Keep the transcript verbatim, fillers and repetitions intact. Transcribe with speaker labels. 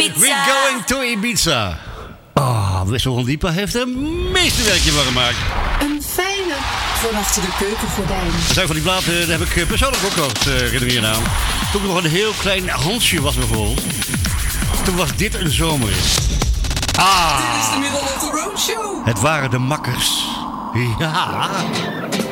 Speaker 1: Ibiza.
Speaker 2: We're going to Ibiza. Ah, oh, Wessel van Diepen heeft er een meesterwerkje van gemaakt.
Speaker 3: Een fijne van achter de keukengordijn.
Speaker 2: Dat zijn van die platen, daar heb ik persoonlijk ook al uh, herinneringen aan. Toen ik nog een heel klein Hansje was bijvoorbeeld. Toen was dit een zomerrit. Ah!
Speaker 3: Dit is de Middle of the Road Show.
Speaker 2: Het waren de makkers. Ja.